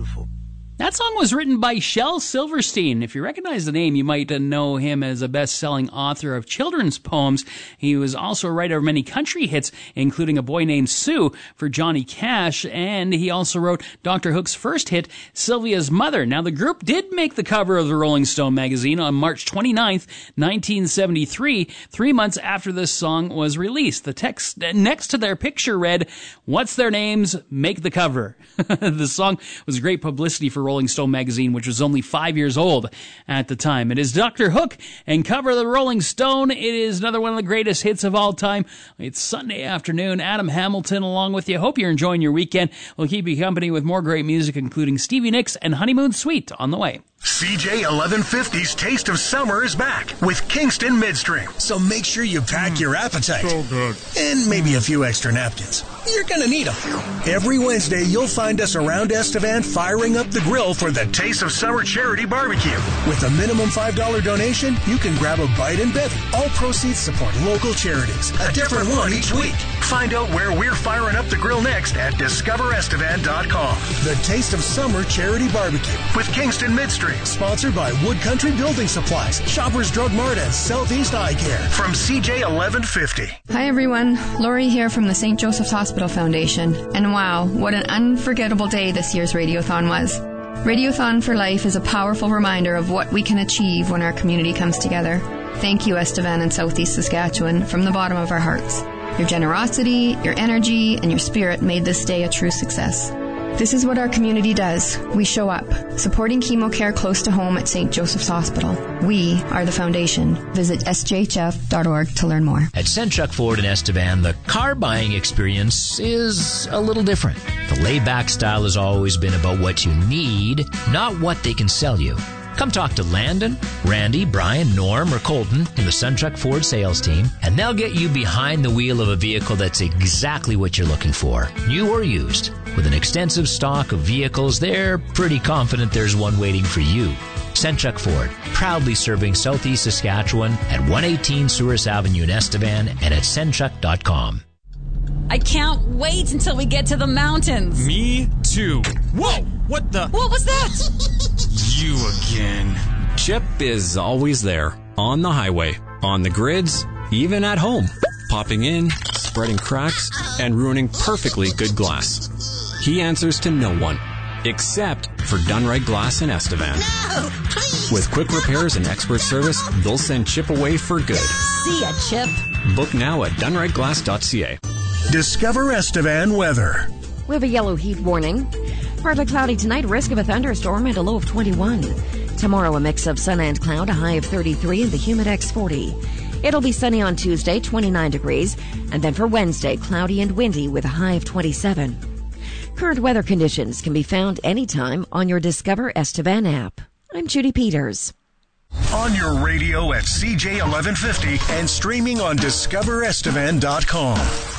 beautiful. That song was written by Shel Silverstein. If you recognize the name, you might know him as a best-selling author of children's poems. He was also a writer of many country hits, including A Boy Named Sue for Johnny Cash, and he also wrote Dr. Hook's first hit, Sylvia's Mother. Now, the group did make the cover of the Rolling Stone magazine on March 29th, 1973, 3 months after this song was released. The text next to their picture read, "What's their names? Make the cover." The song was great publicity for Rolling Stone magazine, which was only 5 years old at the time. It is Dr. Hook and cover of the Rolling Stone. It is another one of the greatest hits of all time. It's Sunday afternoon. Adam Hamilton along with you. Hope you're enjoying your weekend. We'll keep you company with more great music, including Stevie Nicks and Honeymoon Suite on the way. CJ 1150's Taste of Summer is back with Kingston Midstream. So make sure you pack your appetite. So good. And maybe a few extra napkins. You're going to need them. Every Wednesday, you'll find us around Estevan firing up the grill for the Taste of Summer Charity Barbecue. With a minimum $5 donation, you can grab a bite and bevy. All proceeds support local charities. A different one each week. Find out where we're firing up the grill next at discoverestevan.com. The Taste of Summer Charity Barbecue with Kingston Midstream. Sponsored by Wood Country Building Supplies, Shoppers Drug Mart, and Southeast Eye Care. From CJ 1150. Hi everyone, Lori here from the St. Joseph's Hospital Foundation. And wow, what an unforgettable day this year's Radiothon was. Radiothon for Life is a powerful reminder of what we can achieve when our community comes together. Thank you, Estevan and Southeast Saskatchewan, from the bottom of our hearts. Your generosity, your energy, and your spirit made this day a true success. This is what our community does. We show up, supporting chemo care close to home at St. Joseph's Hospital. We are the foundation. Visit sjhf.org to learn more. At Centruck Ford in Estevan, the car buying experience is a little different. The laid-back style has always been about what you need, not what they can sell you. Come talk to Landon, Randy, Brian, Norm, or Colton in the Centruck Ford sales team, and they'll get you behind the wheel of a vehicle that's exactly what you're looking for, new or used. With an extensive stock of vehicles, they're pretty confident there's one waiting for you. Centruck Ford, proudly serving Southeast Saskatchewan at 118 Souris Avenue in Estevan and at centruck.com. I can't wait until we get to the mountains. Me too. Whoa! What the? What was that? You again. Chip is always there. On the highway. On the grids. Even at home. Popping in, spreading cracks, and ruining perfectly good glass. He answers to no one. Except for Dunright Glass in Estevan. No, please. With quick repairs and expert service, they'll send Chip away for good. See ya, Chip. Book now at dunrightglass.ca. Discover Estevan weather. We have a yellow heat warning. Partly cloudy tonight, risk of a thunderstorm and a low of 21. Tomorrow, a mix of sun and cloud, a high of 33 and the Humidex 40. It'll be sunny on Tuesday, 29 degrees, and then for Wednesday, cloudy and windy with a high of 27. Current weather conditions can be found anytime on your Discover Estevan app. I'm Judy Peters. On your radio at CJ 1150 and streaming on discoverestevan.com.